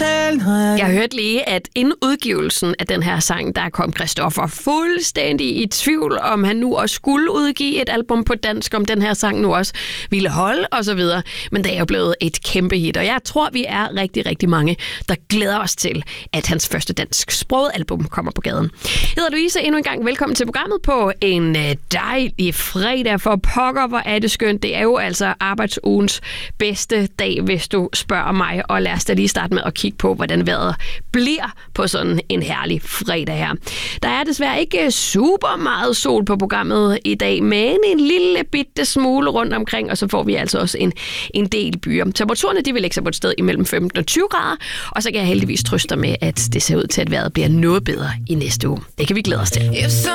Jeg hørte lige, at inden udgivelsen af den her sang, der kom Christoffer fuldstændig i tvivl, om han nu også skulle udgive et album på dansk, om den her sang nu også ville holde osv. Men det er jo blevet et kæmpe hit, og jeg tror, vi er rigtig, rigtig mange, der glæder os til, at hans første dansksproget album kommer på gaden. Jeg hedder Louise, endnu en gang velkommen til programmet på en dejlig fredag. For pokker, hvor er det skønt. Det er jo altså arbejdsugens bedste dag, hvis du spørger mig, og lad os da lige starte med at kigge på, hvordan vejret bliver på sådan en herlig fredag her. Der er desværre ikke super meget sol på programmet i dag, men en lille bitte smule rundt omkring, og så får vi altså også en del byer. Temperaturerne, de vil lægge sig på et sted imellem 15 og 20 grader, og så kan jeg heldigvis trøste med, at det ser ud til, at vejret bliver noget bedre i næste uge. Det kan vi glæde os til.